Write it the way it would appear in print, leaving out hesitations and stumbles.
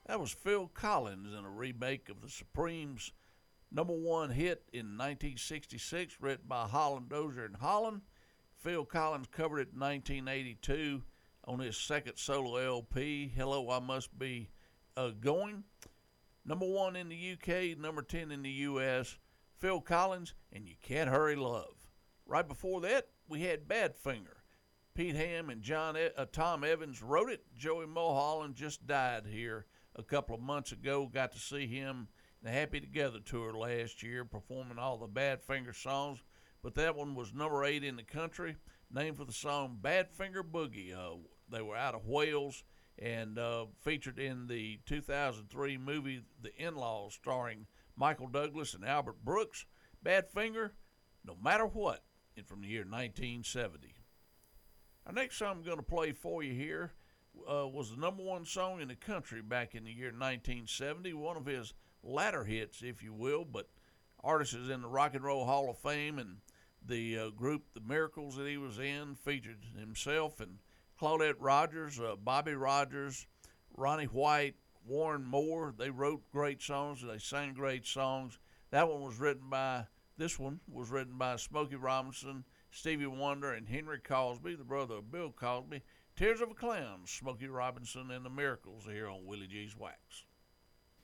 That was Phil Collins in a remake of the Supremes' #1 hit in 1966, written by Holland Dozier and Holland. Phil Collins covered it in 1982 on his second solo LP, Hello, I Must Be Going. #1 in the UK, #10 in the US. Phil Collins and You Can't Hurry Love. Right before that, we had Badfinger. Pete Ham and Tom Evans wrote it. Joey Mulholland just died here a couple of months ago. Got to see him in the Happy Together tour last year, performing all the Badfinger songs. But that one was #8 in the country, named for the song Badfinger Boogie. They were out of Wales and featured in the 2003 movie The In-Laws, starring Michael Douglas and Albert Brooks. Badfinger, No Matter What, and from the year 1970. Our next song I'm going to play for you here was the #1 song in the country back in the year 1970, one of his latter hits, if you will, but artist is in the Rock and Roll Hall of Fame, and the group The Miracles that he was in featured himself and Claudette Rogers, Bobby Rogers, Ronnie White, Warren Moore. They wrote great songs, they sang great songs. This one was written by Smokey Robinson, Stevie Wonder, and Henry Cosby, the brother of Bill Cosby. Tears of a Clown, Smokey Robinson and the Miracles here on Willie G's Wax.